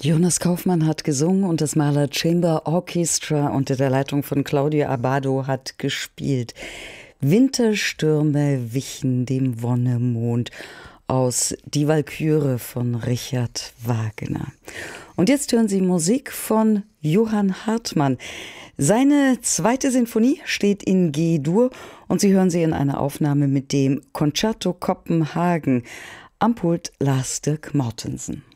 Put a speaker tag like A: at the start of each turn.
A: Jonas Kaufmann hat gesungen und das Mahler Chamber Orchestra unter der Leitung von Claudio Abbado hat gespielt. Winterstürme wichen dem Wonnemond aus Die Walküre von Richard Wagner. Und jetzt hören Sie Musik von Johann Hartmann. Seine zweite Sinfonie steht in G-Dur und Sie hören sie in einer Aufnahme mit dem Concerto Kopenhagen. Am Pult Lars Dirk Mortensen.